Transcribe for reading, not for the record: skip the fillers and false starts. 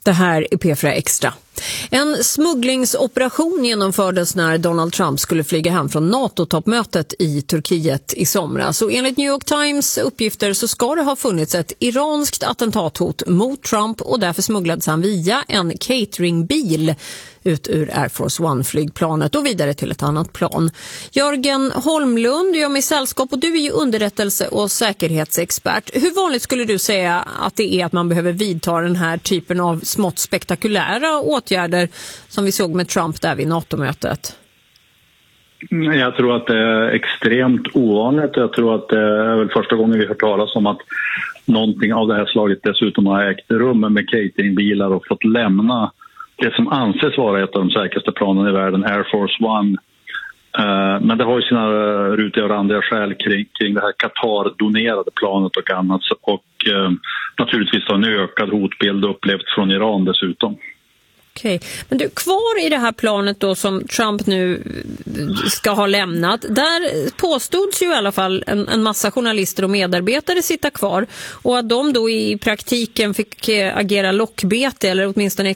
Det här är P4 Extra. En smugglingsoperation genomfördes när Donald Trump skulle flyga hem från NATO-toppmötet i Turkiet i somras. Och enligt New York Times uppgifter så ska det ha funnits ett iranskt attentathot mot Trump och därför smugglades han via en cateringbil ut ur Air Force One-flygplanet och vidare till ett annat plan. Jörgen Holmlund gör mig sällskap och du är ju underrättelse- och säkerhetsexpert. Hur vanligt skulle du säga att det är att man behöver vidta den här typen av smått spektakulära åtgärder som vi såg med Trump där vid NATO-mötet? Jag tror att det är extremt ovanligt. Jag tror att det är väl första gången vi hört talas om att någonting av det här slaget dessutom har ägt rum med cateringbilar och fått lämna det som anses vara ett av de säkraste planen i världen, Air Force One. Men det har ju sina rutiga och randiga skäl kring det här Qatar-donerade planet och annat. Och naturligtvis har en ökad hotbild upplevts från Iran dessutom. Okej, men du, kvar i det här planet då som Trump nu ska ha lämnat, där påstods ju i alla fall en massa journalister och medarbetare sitta kvar och att de då i praktiken fick agera lockbete eller åtminstone